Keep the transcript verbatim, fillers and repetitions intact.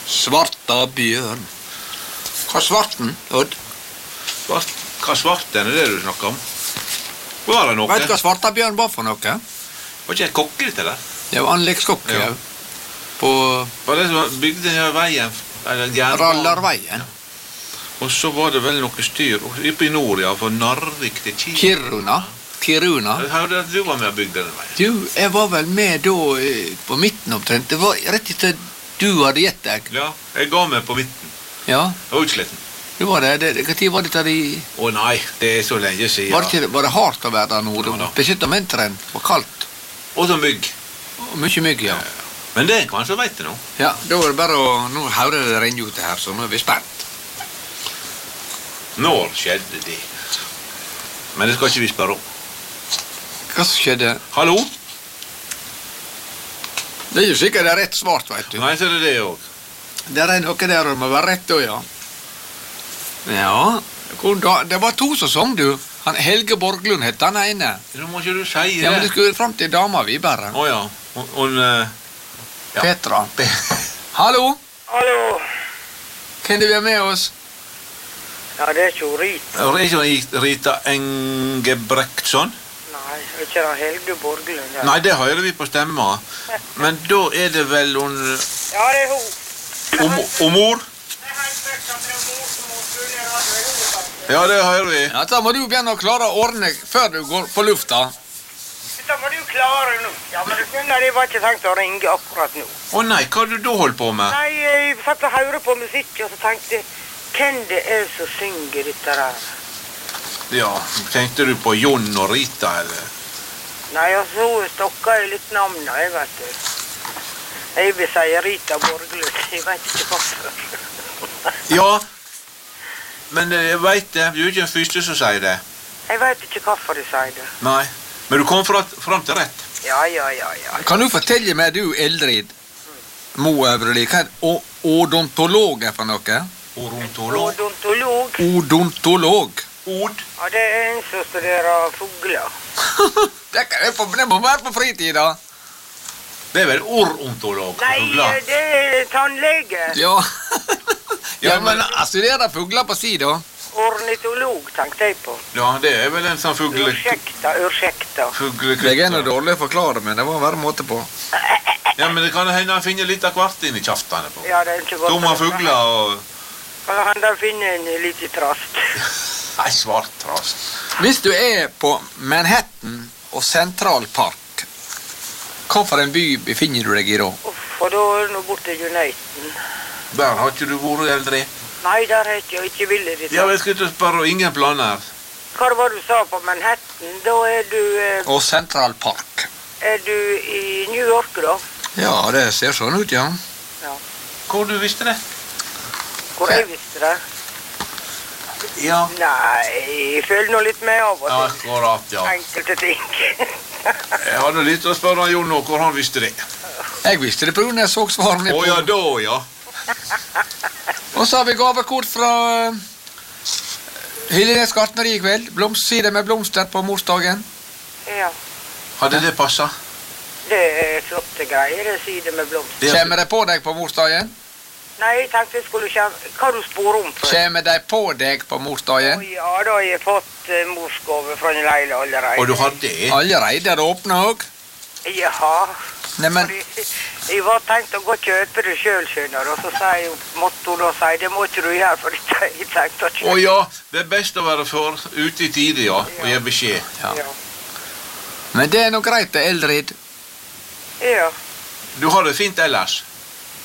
Svarta bjørn. Hva svarten, Odd? Svart, hva svarten er det du snakker om? Var det noe? Vet du hva svarta bjørn var for noe? Var ikke et kokke dette der? Det var anleggskokke, Ja. ja. På Var det som bygde denne veien? Eller jernbanen? Rallarveien. Og så var det vel noe styr oppe i nord, ja, for Narvik til Kiruna. Kiruna. Kiruna. Jeg hørte at du var med og bygde denne veien. Du, jeg var vel med da eh, på midten omtrent. Det var rett etter du hadde gitt deg. Ja, jeg ga meg på midten. Ja, Jeg var utsliten. du var det. det hva tid var dette i... Å nei, det er så lenge siden. Var det, ikke, var det hardt å være der nå? Ja da. Spesielt om vinteren. Det var kaldt. Og så mygg. Og mye mygg, ja. Men det er kanskje som vet det nå. Ja, da var det bare å... Nå hører det renne ut her, så nå er vi spent. Når skjedde det? Men det skal ikke vi spørre om. Hva som skjedde? Hallo? Det er jo sikkert det er rett svart, vet du. Nei, så er det det også. Det er noe der det må være rett da, ja. Ja, hvor da? Det var to som sang, du. Han Helge Borglund het han ene. Nå må ikke du si Ja, men det det. skulle fram til dama vi bare. Å ja. Hun... hun eh, Ja. Petra. Hallo? Hallo. Kan du være med oss? Ja, det er ikke Rita. Er det ikke Rita Engebrektsson? Nei, det er ikke den Helge Borglund. Ja. Nei, det hører vi på stemma. Men da er det vel hun... Ja, det er hun. Om, om mor? Ja, det hører vi. Ja, da må du begynne å klare å ordne før du går på lufta. Dette må du klare nå. Ja, men du skjønner, jeg var ikke tenkt å ringe akkurat nå. Å nei, hva har du da holdt på med? Nei, jeg satt og hørte på musikk, og så tenkte jeg, hvem det er som synger dette der? Ja, tenkte du på Jon og Rita, eller? Nei, og så stokket jeg litt navnet, jeg vet du. Jeg vil si Rita Borglund, jeg vet ikke hvorfor. Ja, men jeg vet det. Du er ikke den første som sier det. Jeg vet ikke hvorfor de sier det. Nei, men du kom fra- fram til rett. Ja, ja, ja, ja. Kan du fortelle meg, du Eldrid Moøvreli, hva o- odontolog er for noe? Odontolog. Odontolog. Odontolog. Od. Ja, det er en som studerer fugler. det, kan, det, må, det må være på fritida. Det er vel orontolog. Nei, fugler. det er tannlege. Ja. ja, men jeg studerer fugler på si, da. Ornitolog, tenkte jeg på. Ja, det er vel en sånn fugle... Ursäkta, ursäkta. Fuglekrytter. Jeg er noe dårlig å forklare, men det må være måte på. Ja, men det kan hende han finner litt av hvert inn i kjaftene på. Ja, det er ikke godt. Dumme fugler og... Kan han da finne en liten trast? Nei, svart trast. Hvis du er på Manhattan og Central Park, hva for en by befinner du deg i da? Uff, og da er det nå borte i Uniten. Der har ikke du vært eldre. Nei, der er ikke, ikke ville ditt. Ja, jeg skulle ikke spørre, ingen planer. Hva var det du sa på Manhattan? Da er du, eh, Og Central Park. er du i New York da? Ja, det ser sånn ut, ja. Ja. Hvor du visste det? Hvor jeg visste det? Ja. Nei, jeg føler nå litt med av og til. Akkurat, ja. Enkelte ting. Jeg hadde litt å spørre Jon nå, hvor han visste det. Jeg visste det på grunn av jeg så svarene Å på. ja, da, ja. Og så har vi gavekort fra uh, Hillenes gartneri i kveld. Blomstside med blomster på morsdagen. Ja, Hadde det passet? det er flotte greier, det sier det med blomster. Det er- Kommer de på deg på morsdagen? Nei, jeg tenkte jeg skulle kjenne... Hva du spår om for? Kommer de på deg på Å morsdagen? ja, da har jeg fått uh, morsgave fra en leile allerede. Og du har det? Allerede er det åpnet òg? Ja. Neimen, Jeg, jeg var tenkt å gå og kjøpe det selv, skjønner du, og så sier jo Motto da, sier, det må ikke du gjøre, for jeg tenkte å Å kjøpe. ja, det er best å være for ute i tide, ja, og gi beskjed. ja. Ja. Men det er nå greit, det, Eldrid. Ja. Du har det fint ellers.